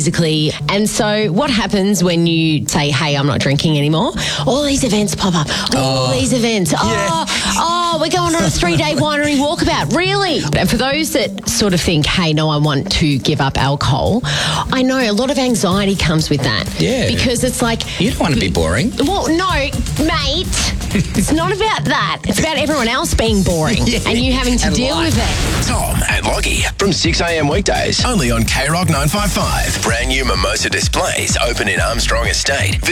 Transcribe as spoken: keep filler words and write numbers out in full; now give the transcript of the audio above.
physically. And so what happens when you say, hey, I'm not drinking anymore? All these events pop up. All oh, these events. Oh, yeah. oh, we're going on a three-day winery walkabout. Really? And for those that sort of think, hey, no, I want to give up alcohol, I know a lot of anxiety comes with that. Yeah. Because it's like... You don't want to be boring. Well, no, mate. It's not about that. It's about everyone else being boring yeah. and you having to and deal life. with it. Tom and Lockie from six a.m. weekdays only on K Rock nine five five. Brand new Mimosa displays open in Armstrong Estate.